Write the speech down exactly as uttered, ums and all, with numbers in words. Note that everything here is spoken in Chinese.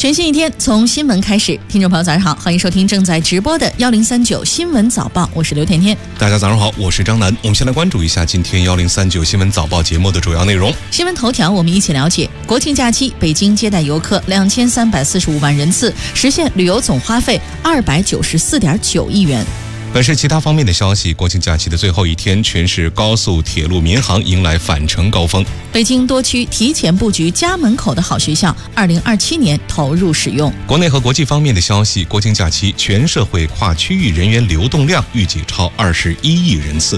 全新一天从新闻开始，听众朋友早上好，欢迎收听正在直播的幺零三九新闻早报，我是刘甜甜。 大家早上好，我是张楠。我们先来关注一下今天幺零三九新闻早报节目的主要内容。 新闻头条，我们一起了解：国庆假期，北京接待游客两千三百四十五万人次，实现旅游总花费二百九十四点九亿元。 本市其他方面的消息，国庆假期的最后一天，全市高速铁路民航迎来返程高峰。 北京多区提前布局家门口的好学校，二零二七年投入使用。 国内和国际方面的消息，国庆假期全社会跨区域人员流动量预计超二十一亿人次。